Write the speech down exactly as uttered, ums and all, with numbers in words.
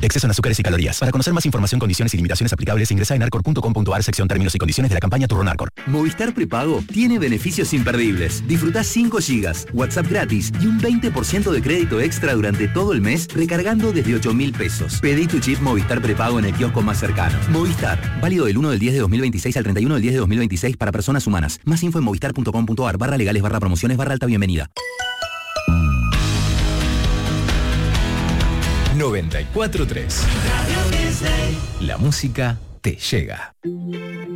Exceso en azúcares y calorías. Para conocer más información, condiciones y limitaciones aplicables, ingresa en arcor punto com punto ar, sección términos y condiciones de la campaña Turrón Arcor. Movistar Prepago tiene beneficios imperdibles. Disfrutá cinco gigas, WhatsApp gratis y un veinte por ciento de crédito extra durante todo el mes recargando desde ocho mil pesos. Pedí tu chip Movistar Prepago en el kiosco más cercano. Movistar, válido del uno del diez de dos mil veintiséis al treinta y uno del diez de dos mil veintiséis para personas humanas. Más info en movistar punto com punto ar, barra legales, barra promociones, barra alta bienvenida. noventa y cuatro punto tres. La música te llega.